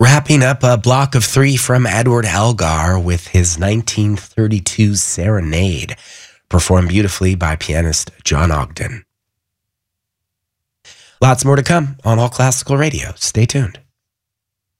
Wrapping up a block of three from Edward Elgar with his 1932 Serenade, performed beautifully by pianist John Ogden. Lots more to come on All Classical Radio. Stay tuned.